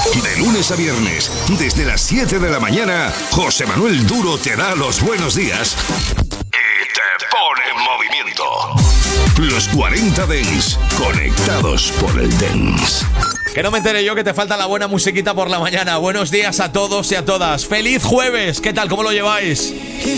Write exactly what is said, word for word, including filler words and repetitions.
De lunes a viernes, desde las siete de la mañana, José Manuel Duro te da los buenos días y te pone en movimiento. Los cuarenta Dance, conectados por el Dance. Que no me entere yo que te falta la buena musiquita por la mañana. Buenos días a todos y a todas. ¡Feliz jueves! ¿Qué tal? ¿Cómo lo lleváis?